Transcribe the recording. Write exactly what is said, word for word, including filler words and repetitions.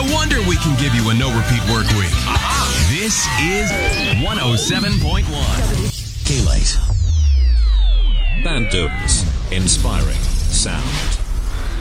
No wonder we can give you a no-repeat work week. This is one oh seven point one. K-Lite. Band Dunes. Inspiring sound.